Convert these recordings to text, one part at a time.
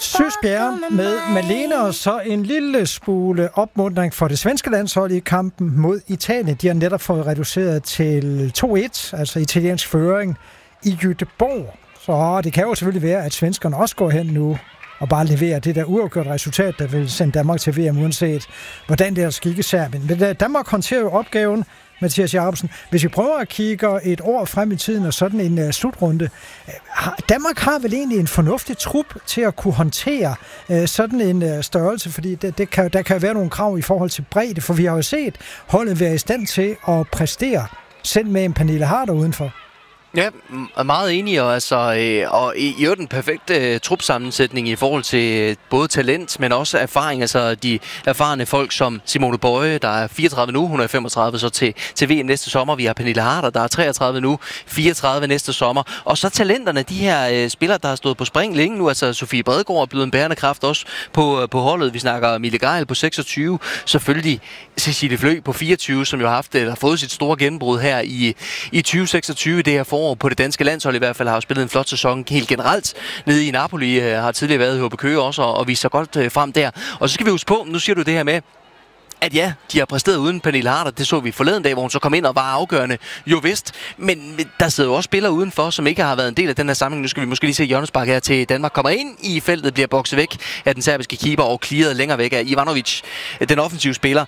Søsbjerg med Malene, og så en lille smule opmuntring for det svenske landshold i kampen mod Italien. De har netop fået reduceret til 2-1, altså italiensk føring i Göteborg. Så det kan jo selvfølgelig være, at svenskerne også går hen nu og bare leverer det der uafgjort resultat, der vil sende Danmark til VM, uanset hvordan det er skik i Serbien. Men Danmark håndterer jo opgaven, Mathias Jacobsen. Hvis vi prøver at kigge et år frem i tiden og sådan en slutrunde, Danmark har vel egentlig en fornuftig trup til at kunne håndtere sådan en størrelse, fordi der kan være nogle krav i forhold til bredde, for vi har jo set holdet være i stand til at præstere, selv med en Pernille Harder udenfor. Ja, meget enig, og i den perfekte trupsammensætning i forhold til både talent, men også erfaring. Altså de erfarne folk som Simone Bøje, der er 34 nu, hun er 35 så til VM næste sommer. Vi har Pernille Harder, der er 33 nu, 34 næste sommer. Og så talenterne, de her spillere, der har stået på spring længe nu. Altså Sofie Bredegaard er blevet en bærende kraft også på holdet. Vi snakker Mille Geil på 26, selvfølgelig Cecilie Fløg på 24, som jo har fået sit store gennembrud her i 2026. Det her forår på det danske landshold i hvert fald har spillet en flot sæson helt generelt. Nede i Napoli har tidligere været i HB Køge også og vist sig godt frem der. Og så skal vi huske på, nu siger du det her med, at ja, de har præsteret uden Pernille Harder. Det så vi forleden dag, hvor hun så kom ind og var afgørende. Jo vist, men der sidder jo også spillere udenfor, som ikke har været en del af den her samling. Nu skal vi måske lige se hjørnespark her til Danmark kommer ind i feltet, bliver bokset væk af den serbiske keeper og clearet længere væk af Ivanovic, den offensive spiller.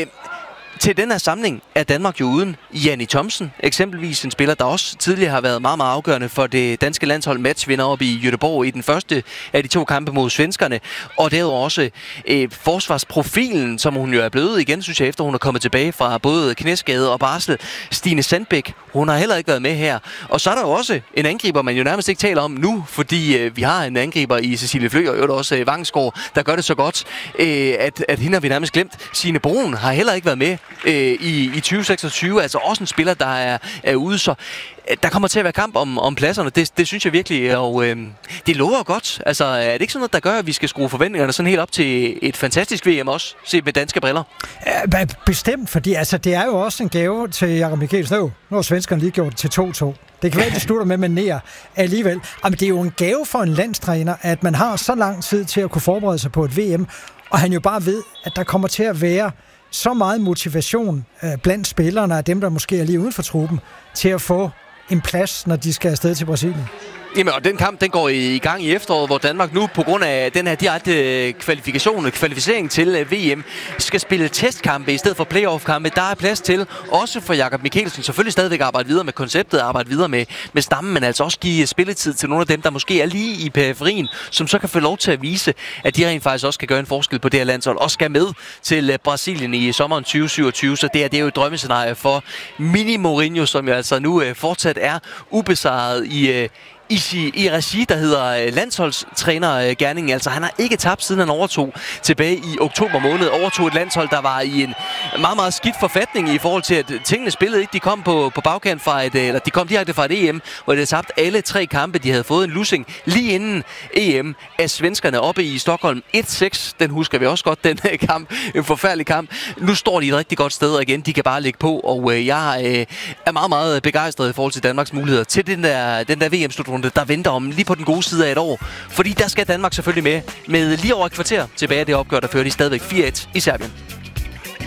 Til den her samling er Danmark jo uden Janni Thomsen, eksempelvis en spiller, der også tidligere har været meget, meget afgørende for det danske landshold, matchvinder op i Göteborg i den første af de 2 kampe mod svenskerne. Og derudover også forsvarsprofilen, som hun jo er blevet igen, synes jeg, efter hun er kommet tilbage fra både knæskade og barsel. Stine Sandbæk, hun har heller ikke været med her. Og så er der jo også en angriber, man jo nærmest ikke taler om nu, fordi vi har en angriber i Cecilie Fløg, og jo også Vangsgaard, der gør det så godt, at hende har vi nærmest glemt. Signe Brun har heller ikke været med i 2026, altså også en spiller, der er ude, så der kommer til at være kamp om pladserne. Det synes jeg virkelig, og det lover godt. Altså, er det ikke sådan noget, der gør, at vi skal skrue forventningerne sådan helt op til et fantastisk VM også, set med danske briller? Ja, bestemt, fordi altså, det er jo også en gave til Jakob Mikkelsen. Nu har svenskerne lige gjort det til 2-2. Det kan være, at det slutter med manér alligevel. Men det er jo en gave for en landstræner, at man har så lang tid til at kunne forberede sig på et VM, og han jo bare ved, at der kommer til at være så meget motivation blandt spillerne af dem, der måske er lige uden for truppen, til at få en plads, når de skal afsted til Brasilien. Jamen, og den kamp, den går i gang i efteråret, hvor Danmark nu, på grund af den her direkte kvalificering til VM, skal spille testkampe i stedet for playoff-kampe. Der er plads til, også for Jakob Mikkelsen, selvfølgelig stadigvæk arbejde videre med konceptet, arbejde videre med stammen, men altså også give spilletid til nogle af dem, der måske er lige i periferien, som så kan få lov til at vise, at de rent faktisk også kan gøre en forskel på det her landshold, og skal med til Brasilien i sommeren 2027. Så det er jo et drømmescenarie for Mini Mourinho, som jo altså nu fortsat er ubesejret i regi, der hedder landsholdstrænergerningen. Altså, han har ikke tabt, siden han overtog tilbage i oktober måned. Overtog et landshold, der var i en meget, meget skidt forfatning i forhold til, at tingene spillede ikke. De kom på bagkant fra eller de kom direkte fra et EM, hvor de havde tabt alle 3 kampe. De havde fået en losing lige inden EM af svenskerne oppe i Stockholm. 1-6, den husker vi også godt, den kamp. En forfærdelig kamp. Nu står de et rigtig godt sted, og igen, de kan bare lægge på, og jeg er meget, meget begejstret i forhold til Danmarks muligheder til den der VM-slutrunde, der venter om lige på den gode side af et år. Fordi der skal Danmark selvfølgelig med lige over et kvarter tilbage af det opgør, der fører de stadigvæk 4-1 i Serbien.